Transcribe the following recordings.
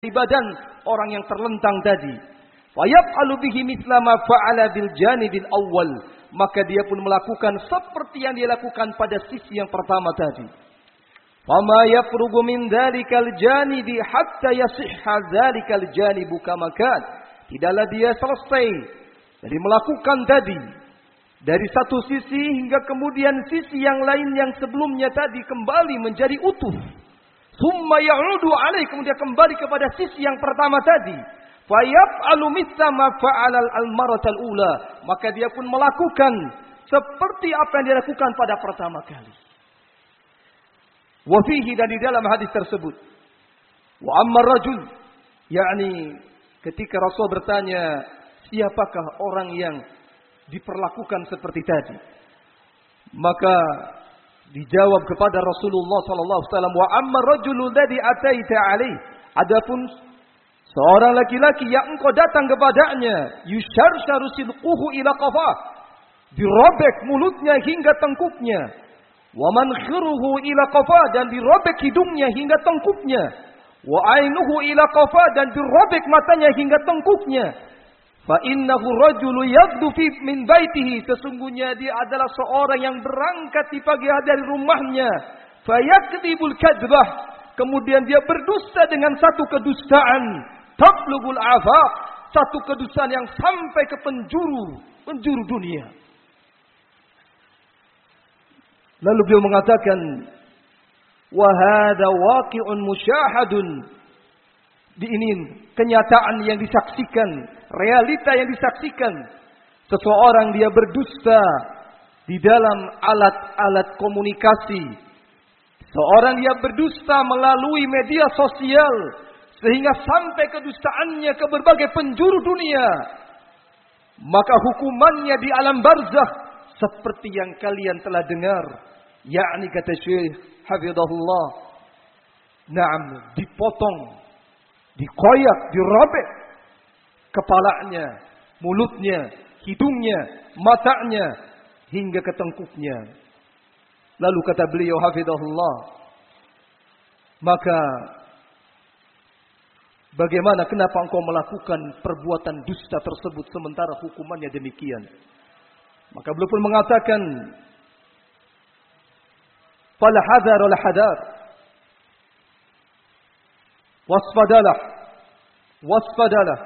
badan orang yang terlentang tadi. Fayaf'alu bihi mithla ma fa'ala bil janibil awwal. Maka dia pun melakukan seperti yang dia lakukan pada sisi yang pertama tadi. Fama yafrugu min dzalikal janibi hatta yasihha dzalikal janibu kama kan. Tidaklah dia selesai dari melakukan tadi dari satu sisi hingga kemudian sisi yang lain yang sebelumnya tadi kembali menjadi utuh. Summa ya'udu alaih, kemudian kembali kepada sisi yang pertama tadi. Fayaf'alu mithla ma fa'ala al-maratal ula. Maka dia pun melakukan seperti apa yang dia lakukan pada pertama kali. Wa fihi, dan di dalam hadis tersebut. Wa amma rajul, yakni ketika Rasul bertanya, siapakah orang yang diperlakukan seperti tadi? Maka dijawab kepada Rasulullah sallallahu alaihi wasallam, wa amma rajulul ladzi ataita alaihi. Adapun seorang laki-laki yang engkau datang kepadanya, yusharsharu sidquhu ila qafah, dirobek mulutnya hingga tengkuknya, wa mankhiruhu ila qafah, dan dirobek hidungnya hingga tengkuknya, wa ainuhu ila qafah, dan dirobek matanya hingga tengkuknya. Fa innahu rajulu yaddu fi min baitihi, sesungguhnya dia adalah seorang yang berangkat di pagi hari dari rumahnya, fa yakdzibul kadzbah, kemudian dia berdusta dengan satu kedustaan, tablugul afaq, satu kedustaan yang sampai ke penjuru dunia. Lalu beliau mengatakan, wa hadza waqi'un musyahadun, ini kenyataan yang disaksikan, realita yang disaksikan. Seseorang dia berdusta di dalam alat-alat komunikasi. Seorang dia berdusta melalui media sosial, sehingga sampai kedustaannya ke berbagai penjuru dunia. Maka hukumannya di alam barzakh seperti yang kalian telah dengar, yakni kata Syekh hafizahullah, na'am, dipotong, dikoyak, dirobek kepalanya, mulutnya, hidungnya, matanya, hingga ke tengkuknya. Lalu kata beliau hafizahullah, maka bagaimana, kenapa engkau melakukan perbuatan dusta tersebut sementara hukumannya demikian? Maka beliau pun mengatakan, fala hadar wala hadar, waspadalah,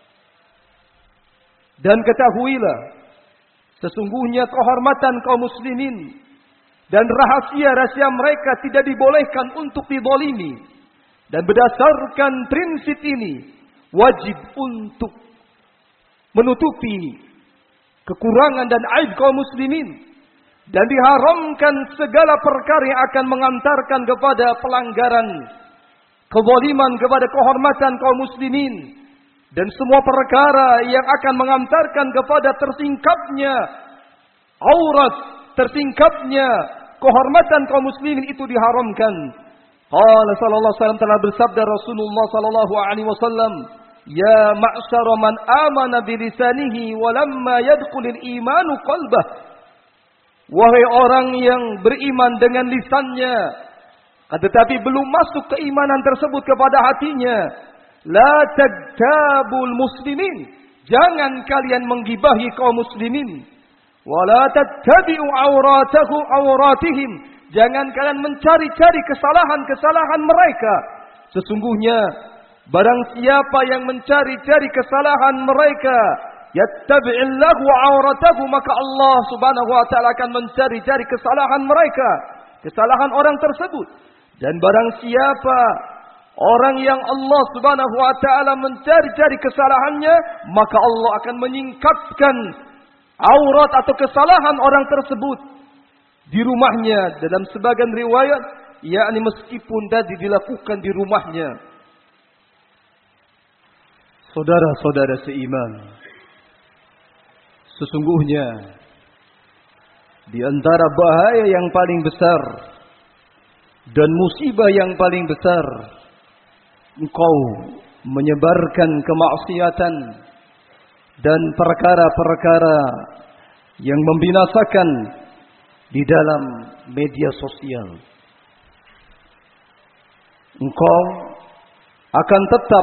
dan ketahuilah, sesungguhnya kehormatan kaum muslimin dan rahasia-rahasia mereka tidak dibolehkan untuk dizalimi. Dan berdasarkan prinsip ini, wajib untuk menutupi kekurangan dan aib kaum muslimin, dan diharamkan segala perkara yang akan mengantarkan kepada pelanggaran, kezaliman kepada kehormatan kaum muslimin, dan semua perkara yang akan mengantarkan kepada tersingkapnya aurat, tersingkapnya kehormatan kaum muslimin itu diharamkan. Qala sallallahu alaihi wasallam, telah bersabda Rasulullah sallallahu alaihi wasallam, ya ma'syara man amana bilisanihi wa lamma yadkhulul imanu qalbah. Wahai orang yang beriman dengan lisannya, tetapi belum masuk keimanan tersebut kepada hatinya, la tagtabul muslimin, jangan kalian menggibahi kaum muslimin, wa la tattabi'u awratihim, jangan kalian mencari-cari kesalahan-kesalahan mereka. Sesungguhnya barang siapa yang mencari-cari kesalahan mereka, yattabi'illahu awratahu, maka Allah subhanahu wa ta'ala akan mencari-cari kesalahan mereka, kesalahan orang tersebut. Dan barang siapa orang yang Allah subhanahu wa ta'ala mencari-cari kesalahannya, maka Allah akan menyingkapkan aurat atau kesalahan orang tersebut di rumahnya. Dalam sebagian riwayat, yakni meskipun tadi dilakukan di rumahnya. Saudara-saudara seiman, sesungguhnya di antara bahaya yang paling besar dan musibah yang paling besar, engkau menyebarkan kemaksiatan dan perkara-perkara yang membinasakan di dalam media sosial. Engkau akan tetap